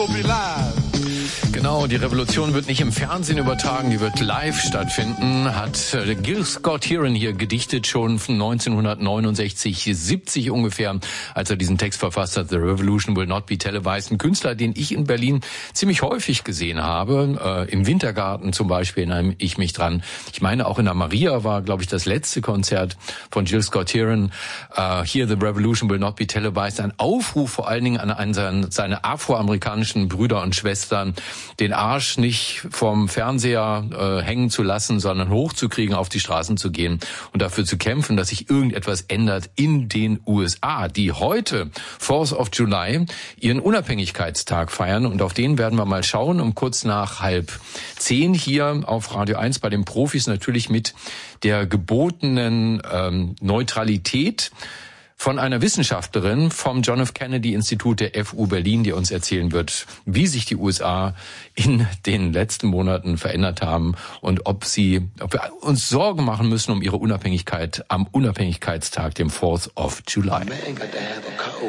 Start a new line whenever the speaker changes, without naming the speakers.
will be live.
Genau, die Revolution wird nicht im Fernsehen übertragen, die wird live stattfinden, hat Gil Scott-Heron hier gedichtet, schon von 1969, 70 ungefähr, als er diesen Text verfasst hat, The Revolution Will Not Be Televised. Ein Künstler, den ich in Berlin ziemlich häufig gesehen habe, im Wintergarten zum Beispiel erinnere ich mich dran. Ich meine, auch in der Maria war, glaube ich, das letzte Konzert von Gil Scott-Heron, hier The Revolution Will Not Be Televised, ein Aufruf vor allen Dingen an seine afroamerikanischen Brüder und Schwestern, den Arsch nicht vom Fernseher hängen zu lassen, sondern hochzukriegen, auf die Straßen zu gehen und dafür zu kämpfen, dass sich irgendetwas ändert in den USA, die heute, 4th of July, ihren Unabhängigkeitstag feiern. Und auf den werden wir mal schauen, um kurz nach 9:30 hier auf Radio 1 bei den Profis, natürlich mit der gebotenen Neutralität von einer Wissenschaftlerin vom John F. Kennedy Institut der FU Berlin, die uns erzählen wird, wie sich die USA in den letzten Monaten verändert haben und ob wir uns Sorgen machen müssen um ihre Unabhängigkeit am Unabhängigkeitstag, dem 4th of July.